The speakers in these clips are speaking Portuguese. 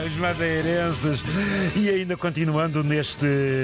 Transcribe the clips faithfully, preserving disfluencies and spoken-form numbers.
os madeirenses. E ainda continuando neste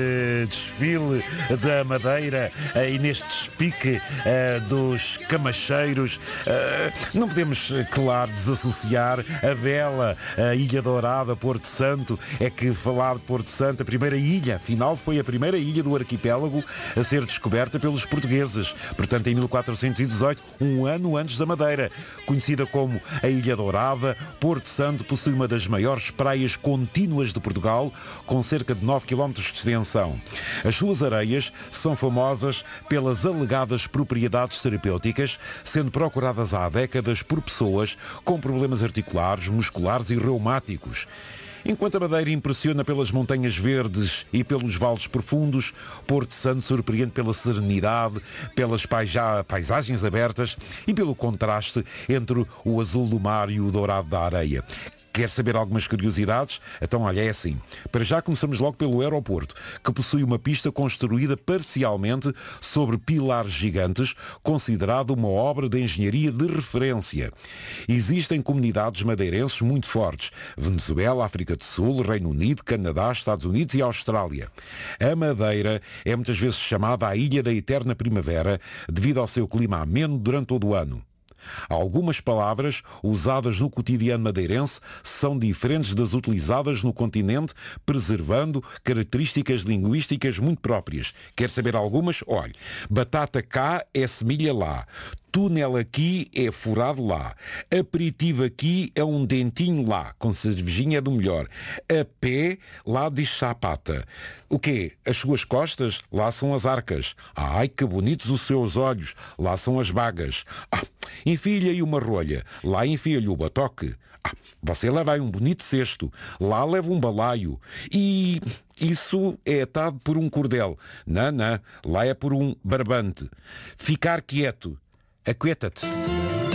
desfile da Madeira uh, e neste despique uh, dos camacheiros, uh, não podemos, claro, desassociar a bela a Ilha Dourada, Porto Santo. É que falar de Porto Santo, a primeira ilha, afinal foi a primeira ilha do arquipélago a ser descoberta pelos portugueses, portanto em mil quatrocentos e dezoito, um ano antes da Madeira. Conhecida como a Ilha Dourada, Porto Santo possui uma das maiores praias contínuas de Portugal, com cerca de nove quilómetros de extensão. As suas areias são famosas pelas alegadas propriedades terapêuticas, sendo procuradas há décadas por pessoas com problemas articulares, musculares e reumáticos. Enquanto a Madeira impressiona pelas montanhas verdes e pelos vales profundos, Porto Santo surpreende pela serenidade, pelas paisa- paisagens abertas e pelo contraste entre o azul do mar e o dourado da areia. Quer saber algumas curiosidades? Então, olha, é assim. Para já começamos logo pelo aeroporto, que possui uma pista construída parcialmente sobre pilares gigantes, considerado uma obra de engenharia de referência. Existem comunidades madeirenses muito fortes: Venezuela, África do Sul, Reino Unido, Canadá, Estados Unidos e Austrália. A Madeira é muitas vezes chamada a Ilha da Eterna Primavera, devido ao seu clima ameno durante todo o ano. Algumas palavras usadas no cotidiano madeirense são diferentes das utilizadas no continente, preservando características linguísticas muito próprias. Quer saber algumas? Olhe, batata cá é semilha lá. Túnel aqui é furado lá. Aperitivo aqui é um dentinho lá, com cervejinha do melhor. A pé, lá diz chapata. O quê? As suas costas? Lá são as arcas. Ai, que bonitos os seus olhos. Lá são as bagas. Ah, enfia-lhe uma rolha. Lá enfia-lhe o batoque. Ah, você leva aí um bonito cesto. Lá leva um balaio. E isso é atado por um cordel. Não, não. Lá é por um barbante. Ficar quieto. Aquieta-te.